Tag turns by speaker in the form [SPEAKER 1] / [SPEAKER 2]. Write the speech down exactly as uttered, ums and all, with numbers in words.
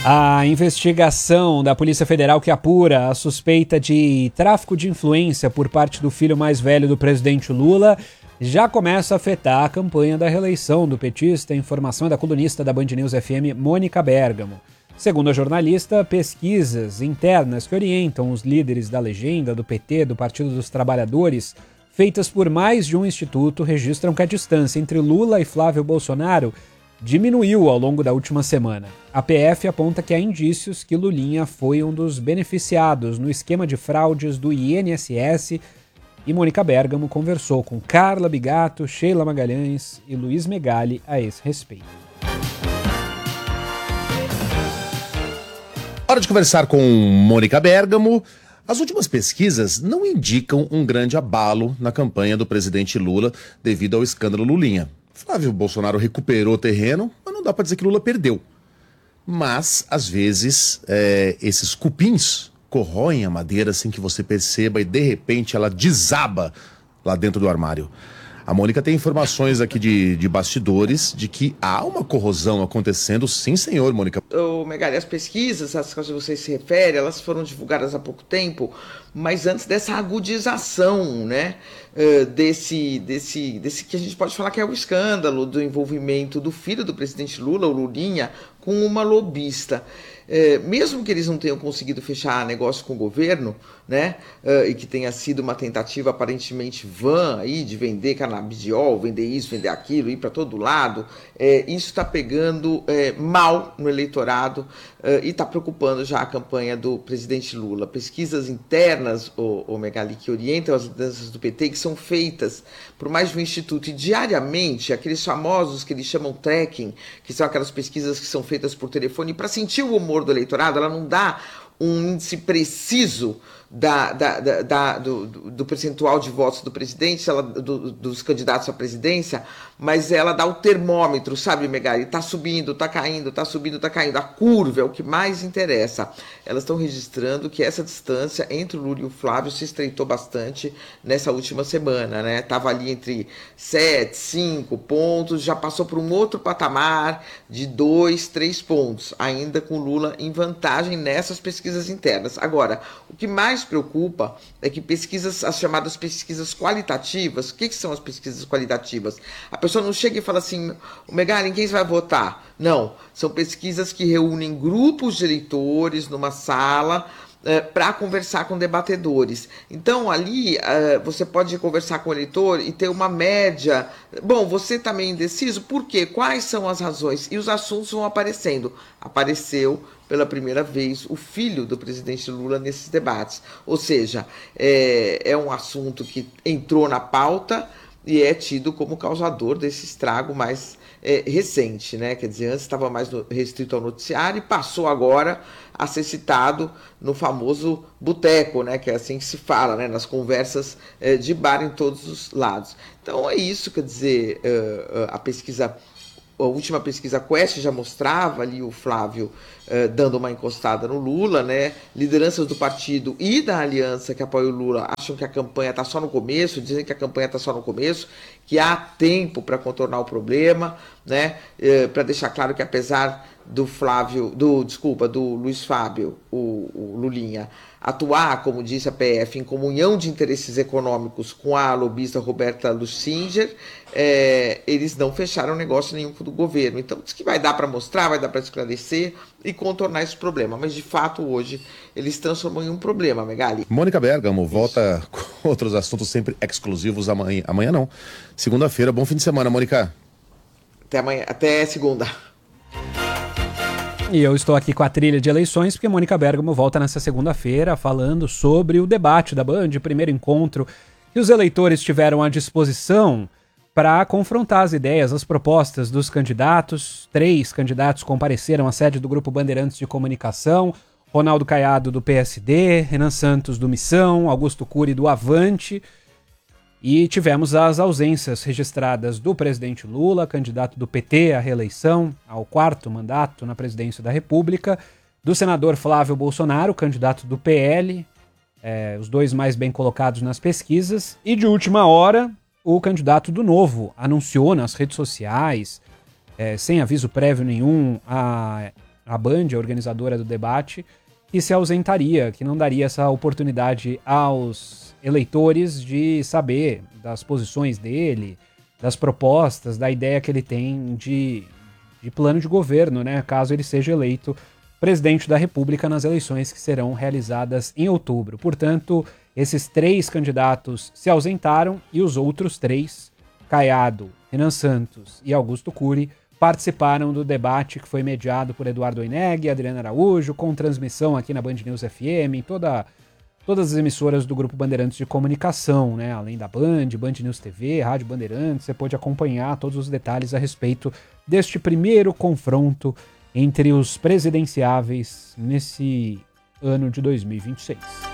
[SPEAKER 1] A investigação da Polícia Federal que apura a suspeita de tráfico de influência por parte do filho mais velho do presidente Lula já começa a afetar a campanha da reeleição do petista. Informação é da colunista da Band News F M, Mônica Bergamo. Segundo a jornalista, pesquisas internas que orientam os líderes da legenda do P T, do Partido dos Trabalhadores, feitas por mais de um instituto, registram que a distância entre Lula e Flávio Bolsonaro diminuiu ao longo da última semana. A P F aponta que há indícios que Lulinha foi um dos beneficiados no esquema de fraudes do I N S S, e Mônica Bergamo conversou com Carla Bigato, Sheila Magalhães e Luiz Megali a esse respeito.
[SPEAKER 2] Hora de conversar com Mônica Bergamo. As últimas pesquisas não indicam um grande abalo na campanha do presidente Lula devido ao escândalo Lulinha. Flávio Bolsonaro recuperou terreno, mas não dá para dizer que Lula perdeu. Mas, às vezes, é, esses cupins corroem a madeira sem que você perceba e, de repente, ela desaba lá dentro do armário. A Mônica tem informações aqui de, de bastidores de que há uma corrosão acontecendo. Sim, senhor, Mônica.
[SPEAKER 3] Ô, Megali, as pesquisas, as quais você se refere, elas foram divulgadas há pouco tempo, mas antes dessa agudização, né, desse, desse, desse que a gente pode falar que é o escândalo do envolvimento do filho do presidente Lula, o Lulinha, com uma lobista. É, mesmo que eles não tenham conseguido fechar negócio com o governo, né, uh, e que tenha sido uma tentativa aparentemente vã aí de vender canabidiol, vender isso, vender aquilo, ir para todo lado, é, isso está pegando é, mal no eleitorado uh, e está preocupando já a campanha do presidente Lula. Pesquisas internas, o, o Megali, que orientam as lideranças do P T, que são feitas por mais de um instituto e diariamente, aqueles famosos que eles chamam tracking, que são aquelas pesquisas que são feitas por telefone, para sentir o humor do eleitorado, ela não dá um índice preciso da, da, da, da, do, do percentual de votos do presidente, ela, do, dos candidatos à presidência, mas ela dá o termômetro, sabe, Megali? Está subindo, está caindo, está subindo, está caindo. A curva é o que mais interessa. Elas estão registrando que essa distância entre o Lula e o Flávio se estreitou bastante nessa última semana, né? Estava ali entre sete, cinco pontos, já passou por um outro patamar de dois, três pontos, ainda com Lula em vantagem nessas pesquisas internas. Agora, o que mais preocupa é que pesquisas, as chamadas pesquisas qualitativas, o que, que são as pesquisas qualitativas? A pessoa não chega e fala assim, o Megali, em quem você vai votar? Não, são pesquisas que reúnem grupos de eleitores numa sala é, para conversar com debatedores. Então, ali, é, você pode conversar com o eleitor e ter uma média. Bom, você está meio indeciso? Por quê? Quais são as razões? E os assuntos vão aparecendo. Apareceu pela primeira vez o filho do presidente Lula nesses debates. Ou seja, é, é um assunto que entrou na pauta e é tido como causador desse estrago mais é, recente, né? Quer dizer, antes estava mais no, restrito ao noticiário e passou agora a ser citado no famoso boteco, né? Que é assim que se fala, né? Nas conversas é, de bar em todos os lados. Então é isso, quer dizer, uh, uh, a pesquisa... A última pesquisa Quest já mostrava ali o Flávio eh, dando uma encostada no Lula, né? Lideranças do partido e da aliança que apoia o Lula acham que a campanha está só no começo, dizem que a campanha está só no começo, que há tempo para contornar o problema, né? Eh, para deixar claro que apesar do Flávio, do desculpa, do Luiz Fábio, o, o Lulinha, atuar, como disse a P F, em comunhão de interesses econômicos com a lobista Roberta Lussinger, é, eles não fecharam negócio nenhum com o governo. Então, diz que vai dar para mostrar, vai dar para esclarecer e contornar esse problema. Mas, de fato, hoje, eles transformam em um problema, Megali.
[SPEAKER 2] Mônica Bergamo volta com outros assuntos sempre exclusivos amanhã. Amanhã não. Segunda-feira. Bom fim de semana, Mônica.
[SPEAKER 3] Até amanhã. Até segunda.
[SPEAKER 1] E eu estou aqui com a trilha de eleições, porque Mônica Bergamo volta nessa segunda-feira falando sobre o debate da Band, o primeiro encontro que os eleitores tiveram à disposição para confrontar as ideias, as propostas dos candidatos. Três candidatos compareceram à sede do Grupo Bandeirantes de Comunicação: Ronaldo Caiado, do P S D, Renan Santos, do Missão, Augusto Cury, do Avante. E tivemos as ausências registradas do presidente Lula, candidato do P T à reeleição, ao quarto mandato na presidência da República, do senador Flávio Bolsonaro, candidato do P L, é, os dois mais bem colocados nas pesquisas, e de última hora, o candidato do Novo anunciou nas redes sociais, é, sem aviso prévio nenhum, a a Band, a organizadora do debate, que se ausentaria, que não daria essa oportunidade aos eleitores de saber das posições dele, das propostas, da ideia que ele tem de, de plano de governo, né, caso ele seja eleito presidente da República nas eleições que serão realizadas em outubro. Portanto, esses três candidatos se ausentaram e os outros três, Caiado, Renan Santos e Augusto Cury, participaram do debate que foi mediado por Eduardo Oineg e Adriana Araújo, com transmissão aqui na Band News F M, em toda, todas as emissoras do Grupo Bandeirantes de Comunicação, né? Além da Band, Band News T V, Rádio Bandeirantes, você pode acompanhar todos os detalhes a respeito deste primeiro confronto entre os presidenciáveis nesse ano de dois mil e vinte e seis.